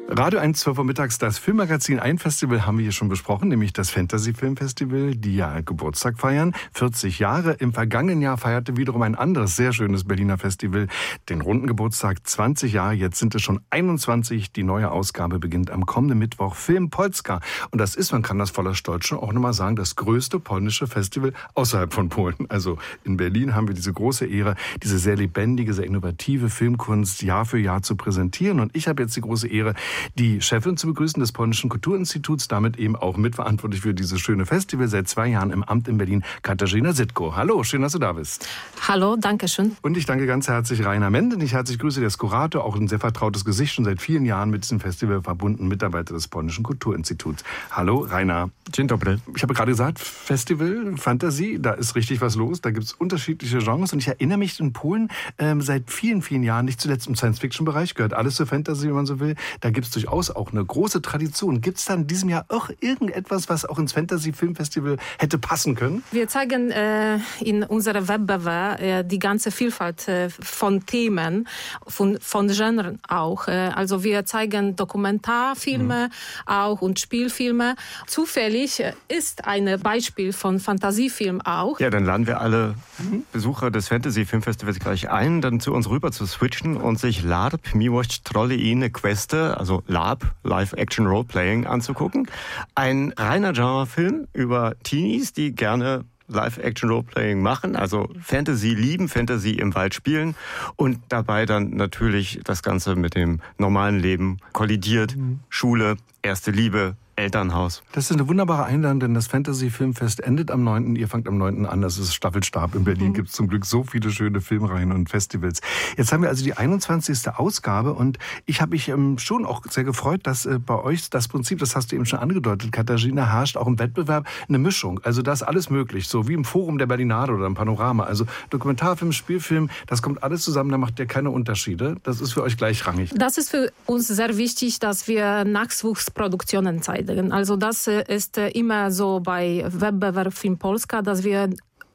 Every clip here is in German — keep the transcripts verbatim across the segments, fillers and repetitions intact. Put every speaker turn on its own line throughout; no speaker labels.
Radio eins, zwölf Uhr mittags, das Filmmagazin. Ein Festival haben wir hier schon besprochen, nämlich das Fantasy Filmfestival, die ja Geburtstag feiern. vierzig Jahre. Im vergangenen Jahr feierte wiederum ein anderes sehr schönes Berliner Festival den runden Geburtstag. zwanzig Jahre, jetzt sind es schon einundzwanzig. Die neue Ausgabe beginnt am kommenden Mittwoch. Film Polska. Und das ist, man kann das voller Stolz schon auch nochmal sagen, das größte polnische Festival außerhalb von Polen. Also in Berlin haben wir diese große Ehre, diese sehr lebendige, sehr innovative Filmkunst Jahr für Jahr zu präsentieren. Und ich habe jetzt die große Ehre, die Chefin zu begrüßen des Polnischen Kulturinstituts, damit eben auch mitverantwortlich für dieses schöne Festival, seit zwei Jahren im Amt in Berlin, Katarzyna Sitko. Hallo, schön, dass du da bist.
Hallo, danke schön. Und
ich danke ganz herzlich Rainer Mende. Ich herzlich grüße der Skurator, auch ein sehr vertrautes Gesicht, schon seit vielen Jahren mit diesem Festival verbunden, Mitarbeiter des Polnischen Kulturinstituts. Hallo, Rainer.
Dzień dobry.
Ich habe gerade gesagt, Festival, Fantasie, da ist richtig was los, da gibt es unterschiedliche Genres und ich erinnere mich in Polen ähm, seit vielen, vielen Jahren, nicht zuletzt im Science-Fiction-Bereich, gehört alles zur Fantasy, wenn man so will, da gibt es durchaus auch eine große Tradition. Gibt es da in diesem Jahr auch irgendetwas, was auch ins Fantasy-Filmfestival hätte passen können?
Wir zeigen äh, in unserer Wettbewerb äh, die ganze Vielfalt äh, von Themen, von, von Genren auch. Äh, also wir zeigen Dokumentarfilme mhm. auch und Spielfilme. Zufällig äh, ist ein Beispiel von Fantasiefilm auch.
Ja, dann laden wir alle mhm. Besucher des Fantasy-Filmfestivals gleich ein, dann zu uns rüber zu switchen und sich LARP, Miłość Trolle Ine Queste, also LARP, Live-Action-Role-Playing, anzugucken. Ein reiner Genrefilm über Teenies, die gerne Live-Action-Role-Playing machen, also Fantasy lieben, Fantasy im Wald spielen und dabei dann natürlich das Ganze mit dem normalen Leben kollidiert. Mhm. Schule, erste Liebe, Elternhaus.
Das ist eine wunderbare Einladung, denn das Fantasy-Filmfest endet am neunten Ihr fangt am neunten an. Das ist Staffelstab. In Berlin mhm. gibt es zum Glück so viele schöne Filmreihen und Festivals. Jetzt haben wir also die einundzwanzigste Ausgabe und ich habe mich ähm, schon auch sehr gefreut, dass äh, bei euch das Prinzip, das hast du eben schon angedeutet, Katarzyna, herrscht auch im Wettbewerb eine Mischung. Also da ist alles möglich, so wie im Forum der Berlinade oder im Panorama. Also Dokumentarfilm, Spielfilm, das kommt alles zusammen, da macht ihr keine Unterschiede. Das ist für euch gleichrangig.
Das ist für uns sehr wichtig, dass wir Nachwuchsproduktionen zeigen. Also das ist immer so bei Wettbewerb Film Polska, dass wir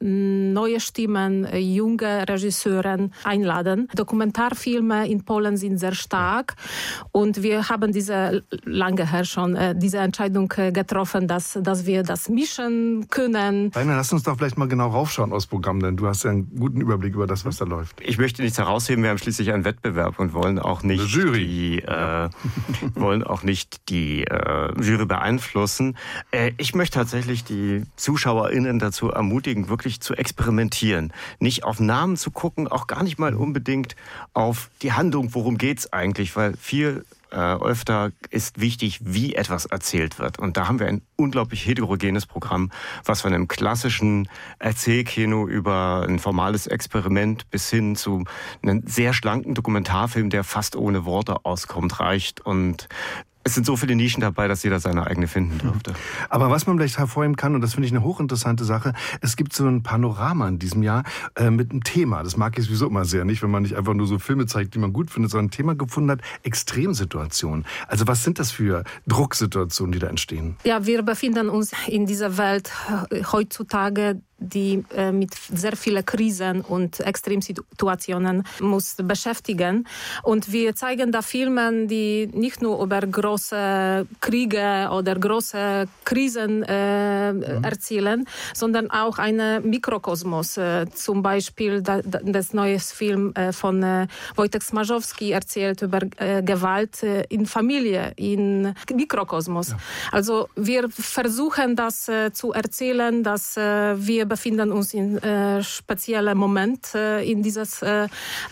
neue Stimmen, junge Regisseure einladen. Dokumentarfilme in Polen sind sehr stark und wir haben diese lange her schon äh, diese Entscheidung äh, getroffen, dass, dass wir das mischen können.
Rainer, lass uns doch vielleicht mal genau raufschauen aus Programm, denn du hast ja einen guten Überblick über das, was da läuft.
Ich möchte nichts herausheben, wir haben schließlich einen Wettbewerb und wollen auch nicht
Jury.
die äh, wollen auch nicht die äh, Jury beeinflussen. Äh, ich möchte tatsächlich die ZuschauerInnen dazu ermutigen, wirklich zu experimentieren. Nicht auf Namen zu gucken, auch gar nicht mal unbedingt auf die Handlung, worum geht's eigentlich, weil viel äh, öfter ist wichtig, wie etwas erzählt wird. Und da haben wir ein unglaublich heterogenes Programm, was von einem klassischen Erzählkino über ein formales Experiment bis hin zu einem sehr schlanken Dokumentarfilm, der fast ohne Worte auskommt, reicht. Und es sind so viele Nischen dabei, dass jeder seine eigene finden dürfte.
Aber was man vielleicht hervorheben kann, und das finde ich eine hochinteressante Sache, es gibt so ein Panorama in diesem Jahr äh, mit einem Thema. Das mag ich sowieso immer sehr, nicht, wenn man nicht einfach nur so Filme zeigt, die man gut findet, sondern ein Thema gefunden hat, Extremsituationen. Also was sind das für Drucksituationen, die da entstehen?
Ja, wir befinden uns in dieser Welt heutzutage, die äh, mit sehr vielen Krisen und Extremsituationen muss beschäftigen. Und wir zeigen da Filme, die nicht nur über große Kriege oder große Krisen äh, mhm. erzählen, sondern auch einen Mikrokosmos. Äh, zum Beispiel da, das neue Film äh, von äh, Wojtek Smarzowski erzählt über äh, Gewalt äh, in Familie, in Mikrokosmos. Ja. Also wir versuchen das äh, zu erzählen, dass äh, wir befinden uns in äh, speziellen Moment äh, in dieser äh,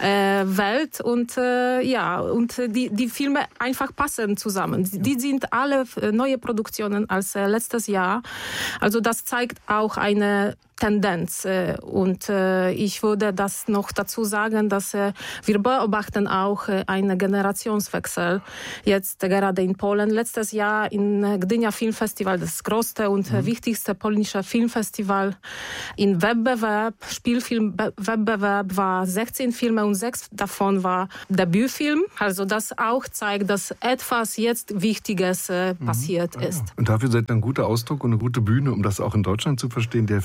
Welt und äh, ja, und die, die Filme einfach passen zusammen. Die, die sind alle neue Produktionen als äh, letztes Jahr. Also das zeigt auch eine Tendenz. Und äh, ich würde das noch dazu sagen, dass äh, wir beobachten auch äh, einen Generationswechsel jetzt gerade in Polen. Letztes Jahr in Gdynia Filmfestival, das größte und mhm. wichtigste polnische Filmfestival, in Wettbewerb, Spielfilmwettbewerb war sechzehn Filme und sechs davon war Debütfilm. Also das auch zeigt, dass etwas jetzt Wichtiges äh, passiert mhm. ah, ja. ist.
Und dafür seid ihr ein guter Ausdruck und eine gute Bühne, um das auch in Deutschland zu verstehen. Der Film, von dem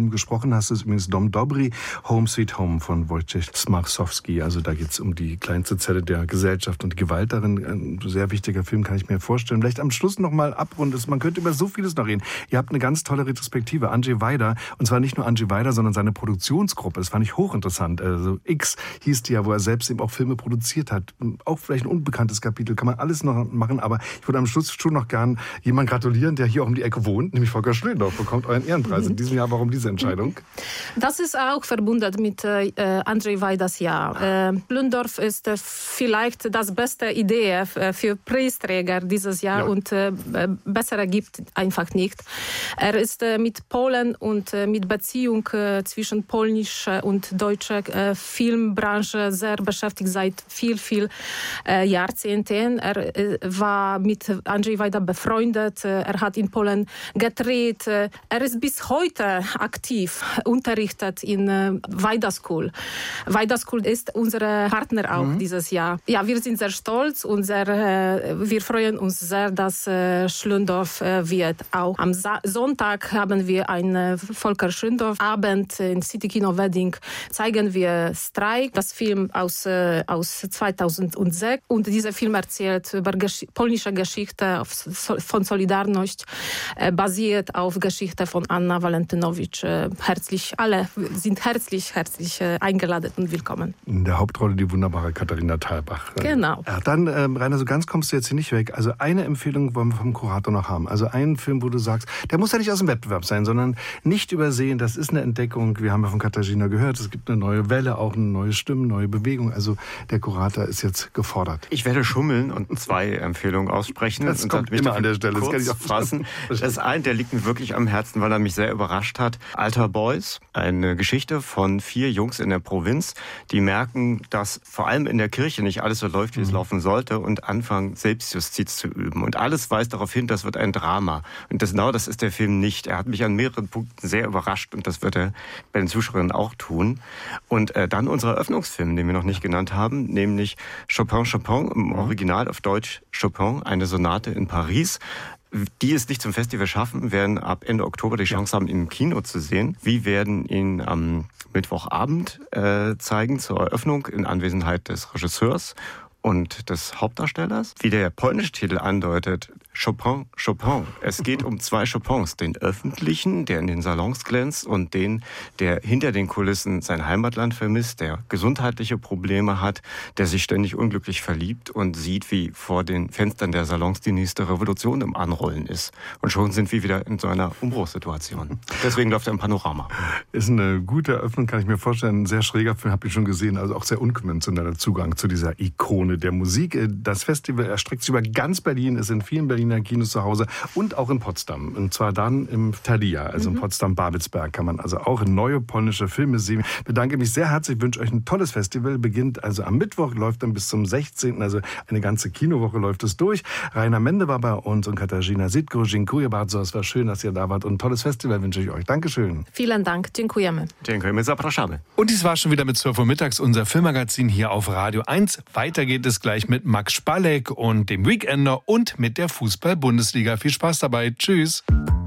Film gesprochen hast, ist übrigens Dom Dobry, Home Sweet Home von Wojciech Smarzowski. Also da geht es um die kleinste Zelle der Gesellschaft und die Gewalt darin. Ein sehr wichtiger Film, kann ich mir vorstellen. Vielleicht am Schluss noch mal abrunden. Man könnte über so vieles noch reden. Ihr habt eine ganz tolle Retrospektive. Andrzej Wajda, und zwar nicht nur Andrzej Wajda, sondern seine Produktionsgruppe. Das fand ich hochinteressant. Also X hieß die ja, wo er selbst eben auch Filme produziert hat. Auch vielleicht ein unbekanntes Kapitel, kann man alles noch machen. Aber ich würde am Schluss schon noch gern jemand gratulieren, der hier auch um die Ecke wohnt, nämlich Volker Schlöndorff, bekommt euren Ehrenpreis in diesem Jahr. Warum diese Entscheidung?
Das ist auch verbunden mit äh, Andrzej Wajdas Jahr. Äh, Schlöndorff ist äh, vielleicht das beste Idee äh, für Preisträger dieses Jahr ja. und äh, bessere gibt einfach nicht. Er ist äh, mit Polen und äh, mit Beziehung äh, zwischen polnischer und deutscher äh, Filmbranche sehr beschäftigt seit viel, viel äh, Jahrzehnten. Er äh, war mit Andrzej Wajda befreundet. Äh, er hat in Polen gedreht. Äh, er ist bis heute aktiv, unterrichtet in äh, Wajda School. Wajda School ist unser Partner auch mhm. dieses Jahr. Ja, wir sind sehr stolz und sehr, äh, wir freuen uns sehr, dass äh, Schlöndorff äh, wird. Auch am Sa- Sonntag haben wir einen äh, Volker Schlöndorff-Abend in City Kino Wedding. Zeigen wir Streik, das Film aus, äh, aus zweitausendsechs. Und dieser Film erzählt über gesch- polnische Geschichte auf, so, von Solidarność, äh, basiert auf Geschichte von Anna Walentynowicz. Äh, herzlich, alle sind herzlich, herzlich äh, eingeladen und willkommen.
In der Hauptrolle die wunderbare Katharina Thalbach.
Genau.
Ja, dann, ähm, Rainer, so ganz kommst du jetzt hier nicht weg. Also eine Empfehlung wollen wir vom Kurator noch haben. Also einen Film, wo du sagst, der muss ja nicht aus dem Wettbewerb sein, sondern nicht übersehen, das ist eine Entdeckung. Wir haben ja von Katharina gehört, es gibt eine neue Welle, auch eine neue Stimme, neue Bewegung. Also der Kurator ist jetzt gefordert.
Ich werde schummeln und zwei Empfehlungen aussprechen.
Das
und
kommt
mich
immer an der Stelle.
Kurz das kann ich auch fassen. Das ist ein, der liegt mir wirklich am Herzen, weil er mich sehr überrascht hat. Alter Boys, eine Geschichte von vier Jungs in der Provinz, die merken, dass vor allem in der Kirche nicht alles so läuft, wie es mhm. laufen sollte, und anfangen, Selbstjustiz zu üben. Und alles weist darauf hin, das wird ein Drama. Und das, genau das ist der Film nicht. Er hat mich an mehreren Punkten sehr überrascht und das wird er bei den Zuschauerinnen auch tun. Und äh, dann unser Eröffnungsfilm, den wir noch nicht genannt haben, nämlich Chopin, Chopin, im Original auf Deutsch Chopin, eine Sonate in Paris. Die es nicht zum Festival schaffen, werden ab Ende Oktober die Chance haben, ihn im Kino zu sehen. Wir werden ihn am Mittwochabend äh, zeigen zur Eröffnung in Anwesenheit des Regisseurs und des Hauptdarstellers. Wie der polnische Titel andeutet, Chopin, Chopin. Es geht um zwei Chopins, den öffentlichen, der in den Salons glänzt, und den, der hinter den Kulissen sein Heimatland vermisst, der gesundheitliche Probleme hat, der sich ständig unglücklich verliebt und sieht, wie vor den Fenstern der Salons die nächste Revolution im Anrollen ist. Und schon sind wir wieder in so einer Umbruchssituation. Deswegen läuft er im Panorama.
Ist eine gute Eröffnung, kann ich mir vorstellen. Ein sehr schräger Film, habe ich schon gesehen. Also auch sehr unkonventioneller Zugang zu dieser Ikone der Musik. Das Festival erstreckt sich über ganz Berlin, ist in vielen Berliner Kinos zu Hause und auch in Potsdam. Und zwar dann im Thalia, also mhm. in Potsdam-Babelsberg, kann man also auch neue polnische Filme sehen. Ich bedanke mich sehr herzlich, wünsche euch ein tolles Festival. Beginnt also am Mittwoch, läuft dann bis zum sechzehnten Also eine ganze Kinowoche läuft es durch. Rainer Mende war bei uns und Katarzyna Sitko. Dziękuję bardzo. Es war schön, dass ihr da wart und ein tolles Festival wünsche ich euch. Dankeschön.
Vielen Dank. Dziękujemy.
Dziękujemy. Zapraszamy.
Und dies war schon wieder mit zwölf Uhr mittags unser Filmmagazin hier auf Radio eins. Weiter geht es gleich mit Max Spalek und dem Weekender und mit der Fußball-Bundesliga. Viel Spaß dabei. Tschüss.